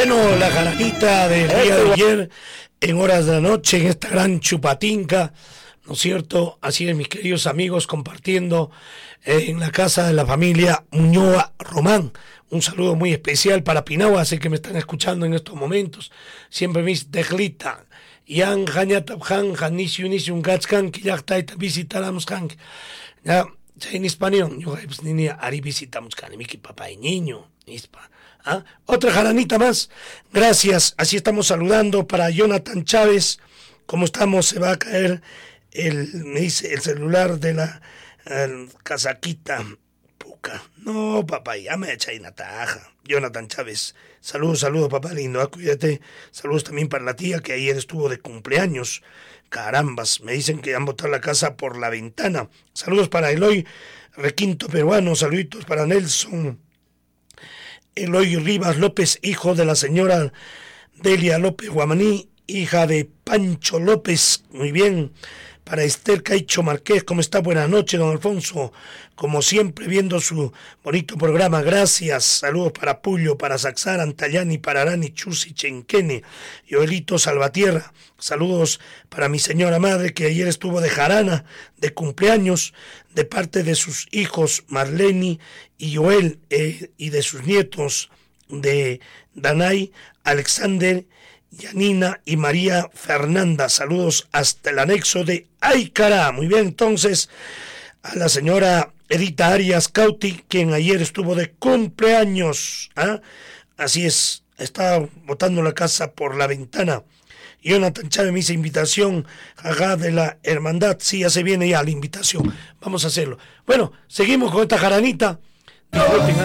Bueno, la jaranita del día de ayer, en horas de la noche, en esta gran chupatinca, ¿no es cierto? Así es, mis queridos amigos, compartiendo en la casa de la familia Muñoa Román. Un saludo muy especial para Pinagua, así que me están escuchando en estos momentos. Siempre mis teglita. Yan Jañatabjan, Janis Yunis Yungatskan, Kiyaktaita visitaramskan. Ya, en español, yo ni Ari visitamos Miki papá y niño, Ispa. ¿Ah? Otra jaranita más. Gracias. Así estamos saludando para Jonathan Chávez. ¿Cómo estamos? Se va a caer me dice el celular de la casaquita. Puca. No, papá, ya me echa una taja. Jonathan Chávez. Saludos, papá lindo. Cuídate. Saludos también para la tía que ayer estuvo de cumpleaños. Carambas, me dicen que han botado la casa por la ventana. Saludos para Eloy Requinto Peruano. Saluditos para Nelson Eloy Rivas López, hijo de la señora Delia López Guamaní, hija de Pancho López. Muy bien. Para Esther Caicho Marqués, ¿cómo está? Buenas noches, don Alfonso. Como siempre, viendo su bonito programa. Gracias. Saludos para Pullo, para Saxar, Antayani, para Arani, Chusi, Chenquene, Joelito Salvatierra. Saludos para mi señora madre, que ayer estuvo de jarana, de cumpleaños, de parte de sus hijos Marleni y Joel, y de sus nietos de Danay, Alexander, Yanina y María Fernanda. Saludos hasta el anexo de Aycará. Muy bien, entonces, a la señora Edita Arias Cauti, quien ayer estuvo de cumpleaños. ¿Ah? Así es, está botando la casa por la ventana. Jonathan Chávez me hizo invitación, jaja, de la hermandad. Sí, ya se viene ya la invitación. Vamos a hacerlo. Bueno, seguimos con esta jaranita. Disfruten, ¿eh?